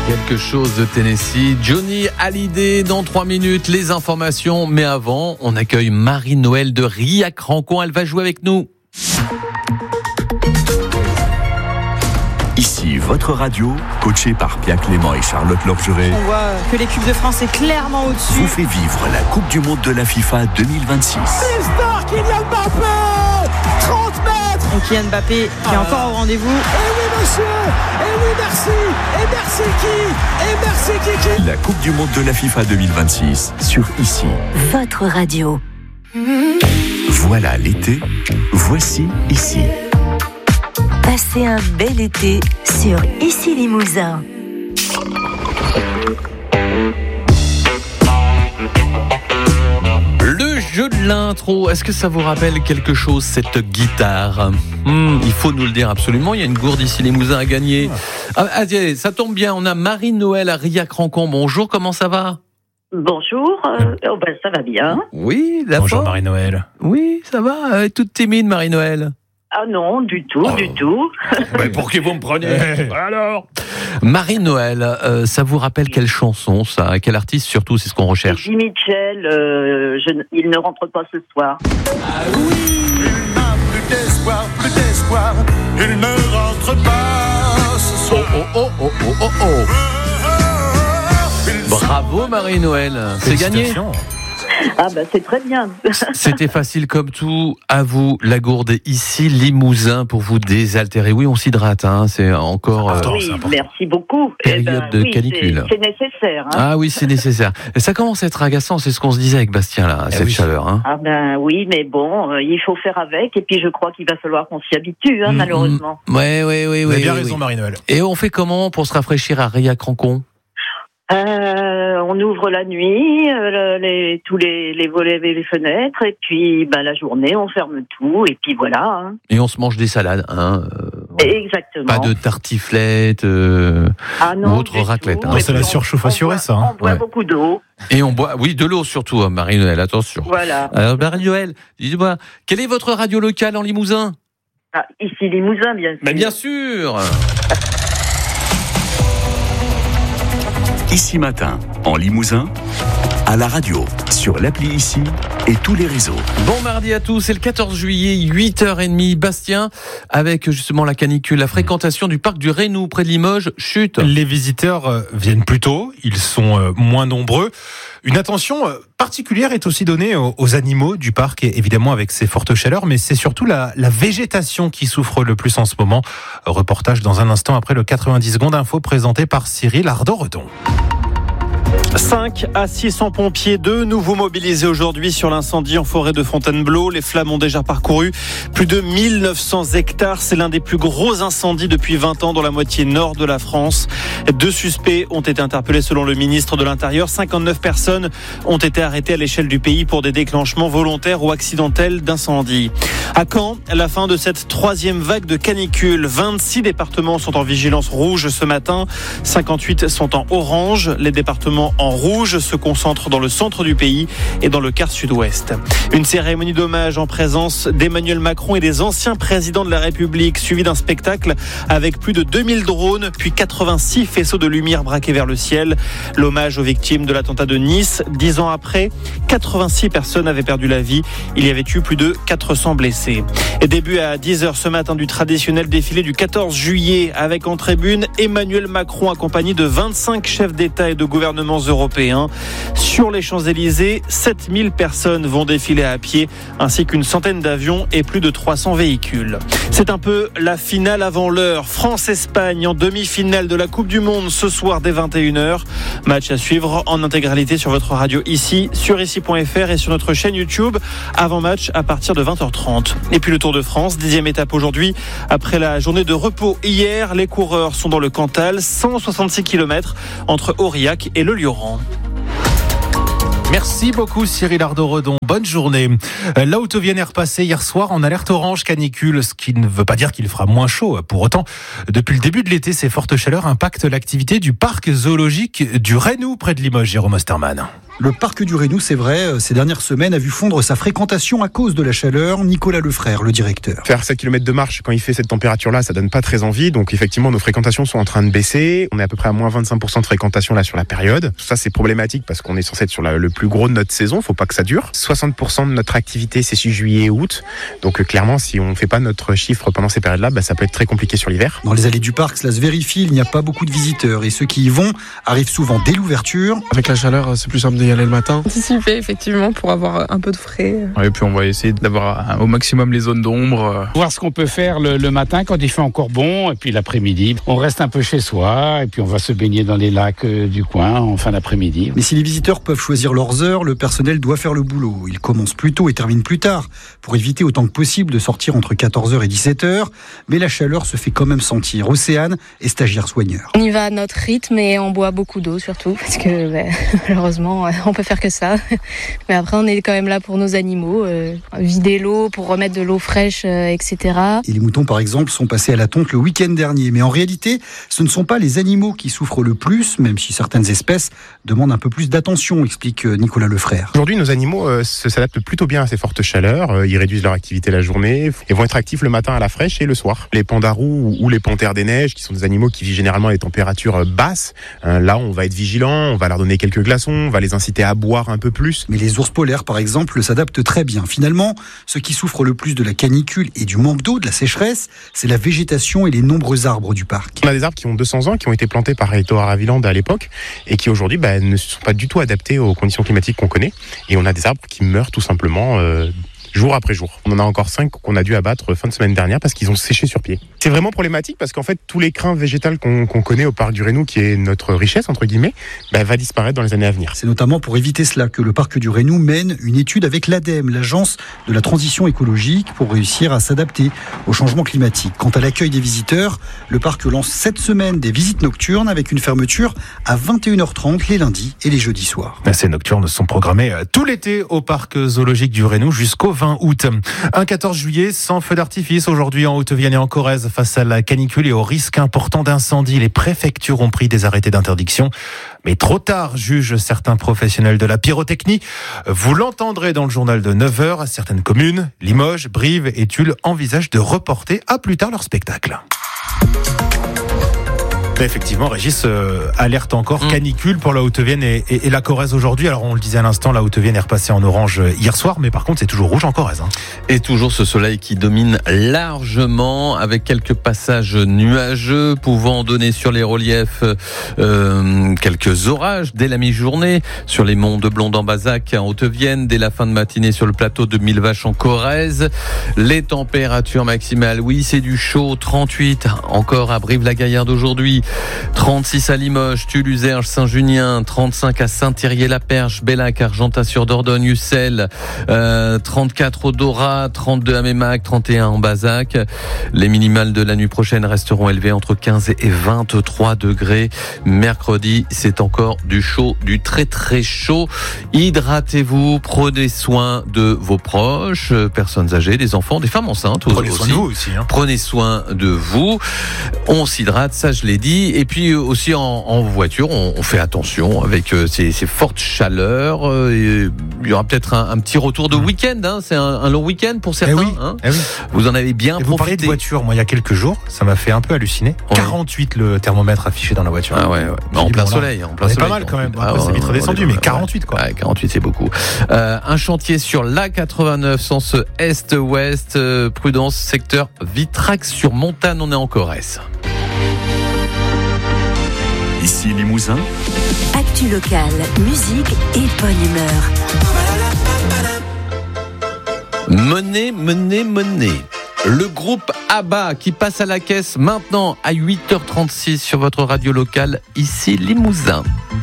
Quelque chose de Tennessee. Johnny Hallyday dans 3 minutes, les informations. Mais avant, on accueille Marie-Noël de Rilhac-Rancon. Elle va jouer avec nous. Ici, votre radio, coachée par Pierre Clément et Charlotte Lorgeret. On voit que l'équipe de France est clairement au-dessus. Vous fait vivre la Coupe du Monde de la FIFA 2026. L'histoire, Kylian Mbappé 30 mètres. Donc Kylian Mbappé qui est encore au rendez-vous. Et oui monsieur, et oui merci. Et merci qui. Et merci Kiki. La Coupe du Monde de la FIFA 2026 sur Ici. Votre radio. Voilà l'été, voici Ici. Passez un bel été sur Ici Limousin. Le jeu de l'intro, est-ce que ça vous rappelle quelque chose, cette guitare ? Il faut nous le dire absolument, il y a une gourde Ici Limousin à gagner. Allez, ça tombe bien, on a Marie-Noël à Rilhac-Rancon. Bonjour, comment ça va ? Bonjour, ça va bien. Oui, Bonjour Marie-Noël. Oui, ça va, toute timide Marie-Noël. Ah non, du tout. Mais pour qui vous me prenez ? Alors Marie-Noël, ça vous rappelle quelle chanson, ça ? Quel artiste surtout, c'est ce qu'on recherche ? Eddie Mitchell, il ne rentre pas ce soir. Ah oui, il n'a plus d'espoir, il ne rentre pas ce soir. Oh. Bravo Marie-Noël, c'est gagné. Ah c'est très bien. C'était facile comme tout. À vous, la gourde Ici Limousin pour vous désaltérer. Oui, on s'hydrate, c'est encore oui, merci beaucoup. Période de canicule. C'est nécessaire. Ah oui, c'est nécessaire. Et ça commence à être agaçant, c'est ce qu'on se disait avec Bastien là, cette chaleur. Ah oui, mais bon, il faut faire avec. Et puis je crois qu'il va falloir qu'on s'y habitue, malheureusement. Oui. Vous avez bien raison Marie-Noël. Et on fait comment pour se rafraîchir à Rilhac-Rancon ? On ouvre la nuit, tous les volets et les fenêtres, et puis la journée on ferme tout, et puis voilà. Et on se mange des salades, Exactement. Pas de tartiflette ou autre raclette. C'est la surchauffe assurée, ça. On boit beaucoup d'eau. Et on boit, de l'eau surtout, Marie-Noël, attention. Voilà. Alors Marie-Noël, dites-moi, quelle est votre radio locale en Limousin ? Ici Limousin, bien sûr. Mais bien sûr. Ici Matin, en Limousin, à la radio, sur l'appli Ici et tous les réseaux. Bon mardi à tous, c'est le 14 juillet, 8h30. Bastien, avec justement la canicule, la fréquentation du parc du Reynou près de Limoges chute. Les visiteurs viennent plus tôt, ils sont moins nombreux. Une attention particulière est aussi donnée aux animaux du parc, et évidemment avec ces fortes chaleurs, mais c'est surtout la végétation qui souffre le plus en ce moment. Reportage dans un instant après le 90 secondes info présenté par Cyril Ardo-Redon. 5 à 600 pompiers de nouveau mobilisés aujourd'hui sur l'incendie en forêt de Fontainebleau. Les flammes ont déjà parcouru plus de 1900 hectares. C'est l'un des plus gros incendies depuis 20 ans dans la moitié nord de la France. 2 suspects ont été interpellés selon le ministre de l'Intérieur. 59 personnes ont été arrêtées à l'échelle du pays pour des déclenchements volontaires ou accidentels d'incendie. À Caen, la fin de cette 3e vague de canicule. 26 départements sont en vigilance rouge ce matin. 58 sont en orange. Les départements en rouge se concentrent dans le centre du pays et dans le quart sud-ouest. Une cérémonie d'hommage en présence d'Emmanuel Macron et des anciens présidents de la République, suivie d'un spectacle avec plus de 2000 drones, puis 86 faisceaux de lumière braqués vers le ciel. L'hommage aux victimes de l'attentat de Nice. 10 ans après, 86 personnes avaient perdu la vie. Il y avait eu plus de 400 blessés. Et début à 10h ce matin du traditionnel défilé du 14 juillet avec en tribune Emmanuel Macron accompagné de 25 chefs d'État et de gouvernements européens. Sur les Champs-Élysées, 7000 personnes vont défiler à pied, ainsi qu'une centaine d'avions et plus de 300 véhicules. C'est un peu la finale avant l'heure. France-Espagne en demi-finale de la Coupe du Monde ce soir dès 21h. Match à suivre en intégralité sur votre radio Ici, sur ici.fr et sur notre chaîne YouTube. Avant-match à partir de 20h30. Et puis le Tour de France, 10e étape aujourd'hui. Après la journée de repos hier, les coureurs sont dans le Cantal, 166 km entre Aurillac et le Lioran. Merci beaucoup Cyril Ardo-Redon, bonne journée. La Haute-Vienne est repassée hier soir en alerte orange canicule, ce qui ne veut pas dire qu'il fera moins chaud. Pour autant, depuis le début de l'été, ces fortes chaleurs impactent l'activité du parc zoologique du Reynou près de Limoges, Jérôme Osterman. Le parc du Reynou, c'est vrai, ces dernières semaines a vu fondre sa fréquentation à cause de la chaleur. Nicolas Lefrère, le directeur. Faire 7 km de marche quand il fait cette température-là, ça donne pas très envie. Donc effectivement, nos fréquentations sont en train de baisser. On est à peu près à moins 25% de fréquentation là sur la période. Ça, c'est problématique parce qu'on est censé être sur le plus gros de notre saison. Faut pas que ça dure. 60% de notre activité, c'est sur juillet et août. Donc clairement, si on fait pas notre chiffre pendant ces périodes-là, ça peut être très compliqué sur l'hiver. Dans les allées du parc, cela se vérifie, il n'y a pas beaucoup de visiteurs. Et ceux qui y vont arrivent souvent dès l'ouverture. Avec la chaleur, c'est plus simple d'y aller le matin. Anticiper effectivement pour avoir un peu de frais. Et puis on va essayer d'avoir au maximum les zones d'ombre. Voir ce qu'on peut faire le matin quand il fait encore bon, et puis l'après-midi, on reste un peu chez soi, et puis on va se baigner dans les lacs du coin en fin d'après-midi. Mais si les visiteurs peuvent choisir leurs heures, le personnel doit faire le boulot. Il commence plus tôt et termine plus tard, pour éviter autant que possible de sortir entre 14h et 17h. Mais la chaleur se fait quand même sentir. Océane est stagiaire soigneur. On y va à notre rythme et on boit beaucoup d'eau surtout, parce que malheureusement, on peut faire que ça. Mais après, on est quand même là pour nos animaux, vider l'eau pour remettre de l'eau fraîche, etc. Et les moutons, par exemple, sont passés à la tonte le week-end dernier. Mais en réalité, ce ne sont pas les animaux qui souffrent le plus, même si certaines espèces demandent un peu plus d'attention, explique Nicolas Lefrère. Aujourd'hui, nos animaux s'adaptent plutôt bien à ces fortes chaleurs. Ils réduisent leur activité la journée et vont être actifs le matin à la fraîche et le soir. Les pandarous ou les panthères des neiges, qui sont des animaux qui vivent généralement à des températures basses, là, on va être vigilant, on va leur donner quelques glaçons, on va les inciter à boire un peu plus. Mais les ours polaires, par exemple, s'adaptent très bien. Finalement, ceux qui souffrent le plus de la canicule et du manque d'eau, de la sécheresse, c'est la végétation et les nombreux arbres du parc. On a des arbres qui ont 200 ans, qui ont été plantés par Ettore Haviland à l'époque et qui aujourd'hui ne sont pas du tout adaptés aux conditions climatiques qu'on connaît. Et on a des arbres qui meurent tout simplement jour après jour. On en a encore 5 qu'on a dû abattre fin de semaine dernière parce qu'ils ont séché sur pied. C'est vraiment problématique parce qu'en fait, tous les crins végétales qu'on connaît au parc du Reynou, qui est notre richesse, entre guillemets, va disparaître dans les années à venir. C'est notamment pour éviter cela que le parc du Reynou mène une étude avec l'ADEME, l'agence de la transition écologique, pour réussir à s'adapter au changement climatique. Quant à l'accueil des visiteurs, le parc lance cette semaine des visites nocturnes avec une fermeture à 21h30 les lundis et les jeudis soirs. Ces nocturnes sont programmées tout l'été au parc zoologique du Reynou jusqu'au 20 août. Un 14 juillet sans feu d'artifice aujourd'hui en Haute-Vienne et en Corrèze face à la canicule et au risque important d'incendie. Les préfectures ont pris des arrêtés d'interdiction. Mais trop tard, jugent certains professionnels de la pyrotechnie. Vous l'entendrez dans le journal de 9h. Certaines communes, Limoges, Brive et Tulle, envisagent de reporter à plus tard leur spectacle. Effectivement, Régis alerte encore canicule pour la Haute-Vienne et la Corrèze aujourd'hui. Alors on le disait à l'instant, la Haute-Vienne est repassée en orange hier soir, mais par contre c'est toujours rouge en Corrèze. Et toujours ce soleil qui domine largement, avec quelques passages nuageux pouvant donner sur les reliefs quelques orages dès la mi-journée sur les monts de Blondin-Bazac en Haute-Vienne, dès la fin de matinée sur le plateau de Millevaches en Corrèze. Les températures maximales, oui, c'est du chaud, 38 encore à Brive-la-Gaillarde aujourd'hui. 36 à Limoges, Tulle, Uzerge, Saint-Junien, 35 à Saint-Thierry-la-Perche, Bellac, Argentat-sur-Dordogne, Ussel, 34 au Dorat, 32 à Mémac, 31 en Bazac. Les minimales de la nuit prochaine resteront élevées entre 15 et 23 degrés. Mercredi, c'est encore du chaud, du très très chaud. Hydratez-vous, prenez soin de vos proches, personnes âgées, des enfants, des femmes enceintes. Prenez soin de vous aussi. Prenez soin de vous. On s'hydrate, ça je l'ai dit. Et puis aussi en voiture, on fait attention avec ces fortes chaleurs. Il y aura peut-être un petit retour de week-end. C'est un long week-end pour certains. Oui. Vous en avez bien profité. Vous parlez de voiture, moi il y a quelques jours, ça m'a fait un peu halluciner. Ouais. 48 le thermomètre affiché dans la voiture. Ah ouais. En plein soleil. C'est pas mal quand même. Après c'est vite redescendu, mais 48 quoi. Ouais, 48 c'est beaucoup. Un chantier sur l'A89 sens est-ouest. Prudence, secteur Vitrax-sur-Montagne, on est en Corrèze. Ici Limousin. Actu locale, musique et bonne humeur. Monnaie. Le groupe ABBA qui passe à la caisse maintenant à 8h36 sur votre radio locale, ici Limousin.